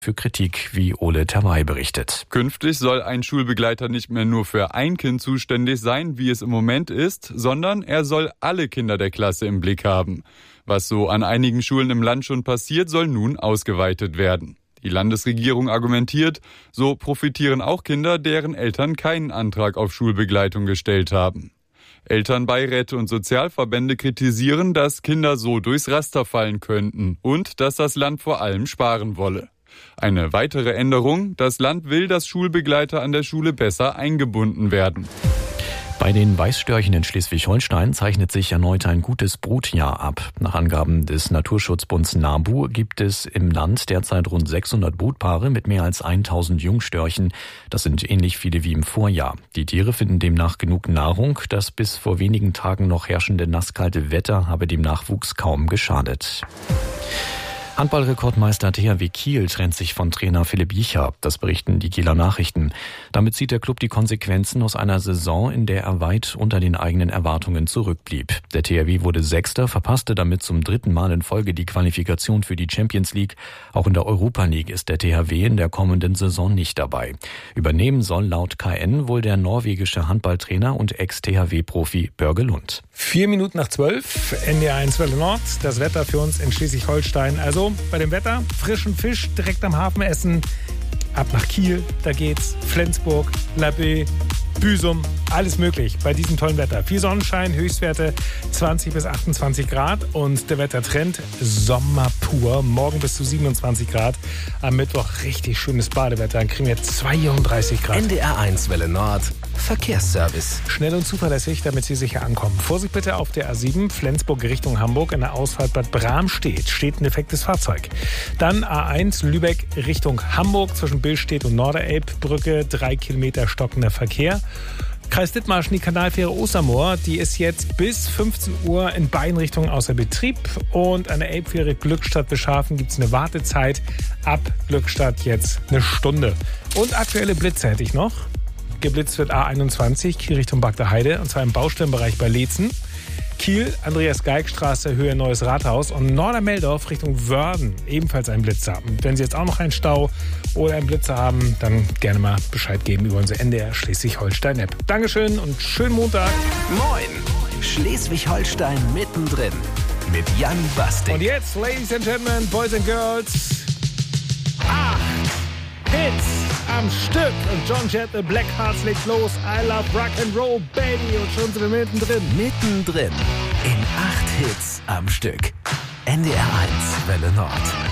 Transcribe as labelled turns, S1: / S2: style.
S1: für Kritik, wie Ole Terwey berichtet.
S2: Künftig soll ein Schulbegleiter nicht mehr nur für ein Kind zuständig sein, wie es im Moment ist, sondern er soll alle Kinder der Klasse im Blick haben. Was so an einigen Schulen im Land schon passiert, soll nun ausgeweitet werden. Die Landesregierung argumentiert, so profitieren auch Kinder, deren Eltern keinen Antrag auf Schulbegleitung gestellt haben. Elternbeiräte und Sozialverbände kritisieren, dass Kinder so durchs Raster fallen könnten und dass das Land vor allem sparen wolle. Eine weitere Änderung: Das Land will, dass Schulbegleiter an der Schule besser eingebunden werden.
S1: Bei den Weißstörchen in Schleswig-Holstein zeichnet sich erneut ein gutes Brutjahr ab. Nach Angaben des Naturschutzbunds NABU gibt es im Land derzeit rund 600 Brutpaare mit mehr als 1000 Jungstörchen. Das sind ähnlich viele wie im Vorjahr. Die Tiere finden demnach genug Nahrung. Das bis vor wenigen Tagen noch herrschende nasskalte Wetter habe dem Nachwuchs kaum geschadet. Handballrekordmeister THW Kiel trennt sich von Trainer Philipp Jicha. Das berichten die Kieler Nachrichten. Damit zieht der Club die Konsequenzen aus einer Saison, in der er weit unter den eigenen Erwartungen zurückblieb. Der THW wurde Sechster, verpasste damit zum 3. Mal in Folge die Qualifikation für die Champions League. Auch in der Europa League ist der THW in der kommenden Saison nicht dabei. Übernehmen soll laut KN wohl der norwegische Handballtrainer und Ex-THW-Profi Börge Lund.
S3: 11:04, NDR1 Welle Nord. Das Wetter für uns in Schleswig-Holstein. Also bei dem Wetter, frischen Fisch direkt am Hafen essen. Ab nach Kiel, da geht's. Flensburg, Labbé, Büsum, alles möglich bei diesem tollen Wetter. Viel Sonnenschein, Höchstwerte 20 bis 28 Grad und der Wettertrend Sommer pur. Morgen bis zu 27 Grad. Am Mittwoch richtig schönes Badewetter. Dann kriegen wir 32 Grad.
S4: NDR1 Welle Nord. Verkehrsservice.
S3: Schnell und zuverlässig, damit Sie sicher ankommen. Vorsicht bitte auf der A7 Flensburg Richtung Hamburg. In der Ausfahrt Bad Bramstedt steht ein defektes Fahrzeug. Dann A1 Lübeck Richtung Hamburg zwischen Billstedt und Norderelbbrücke. 3 Kilometer stockender Verkehr. Kreis Dithmarschen, die Kanalfähre Ostermoor, die ist jetzt bis 15 Uhr in beiden Richtungen außer Betrieb. Und an der Elbfähre Glückstadt-Beschafen gibt es eine Wartezeit. Ab Glückstadt jetzt eine Stunde. Und aktuelle Blitze hätte ich noch. Geblitzt wird A21, Kiel Richtung Bagder Heide, und zwar im Baustellenbereich bei Leetzen. Kiel, Andreas-Geig-Straße, Höhe Neues Rathaus, und Nordermeldorf Richtung Wörden, ebenfalls ein Blitzer. Und wenn Sie jetzt auch noch einen Stau oder einen Blitzer haben, dann gerne mal Bescheid geben über unsere NDR Schleswig-Holstein-App. Dankeschön und schönen Montag.
S4: Moin, Schleswig-Holstein mittendrin mit Jan Bastik.
S3: Und jetzt, Ladies and Gentlemen, Boys and Girls, 8 Hits am Stück. Und John Jett, The Black Hearts legt los. I love Rock'n'Roll, Baby. Und schon sind wir mittendrin.
S4: Mittendrin in 8 Hits am Stück. NDR1 Welle Nord.